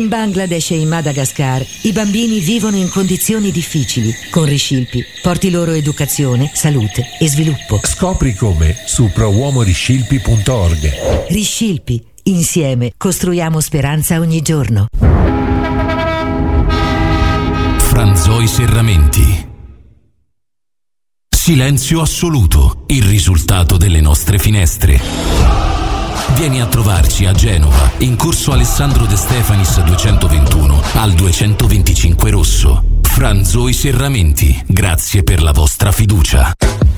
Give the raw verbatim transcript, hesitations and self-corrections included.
In Bangladesh e in Madagascar i bambini vivono in condizioni difficili. Con Riscilpi porti loro educazione, salute e sviluppo. Scopri come su pro uomo riscilpi punto org. Riscilpi, insieme costruiamo speranza ogni giorno. Franzoi Serramenti. Silenzio assoluto, il risultato delle nostre finestre. Vieni a trovarci a Genova, in corso Alessandro De Stefanis duecentoventuno al duecentoventicinque Rosso. Franzoi Serramenti, grazie per la vostra fiducia.